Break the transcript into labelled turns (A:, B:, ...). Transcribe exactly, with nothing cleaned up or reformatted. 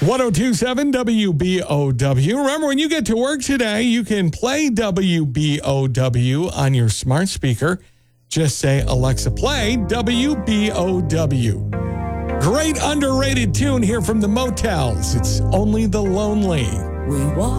A: two seven W B O W. Remember, when you get to work today, you can play W B O W on your smart speaker. Just say, Alexa, play W B O W. Great underrated tune here from the Motels. It's Only the Lonely.
B: We walk